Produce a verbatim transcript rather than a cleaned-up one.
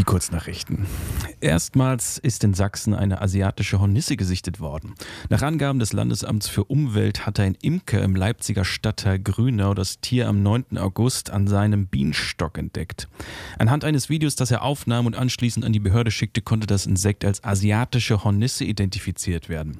Kurznachrichten. Erstmals ist in Sachsen eine asiatische Hornisse gesichtet worden. Nach Angaben des Landesamts für Umwelt hat ein Imker im Leipziger Stadtteil Grünau das Tier am neunten August an seinem Bienenstock entdeckt. Anhand eines Videos, das er aufnahm und anschließend an die Behörde schickte, konnte das Insekt als asiatische Hornisse identifiziert werden.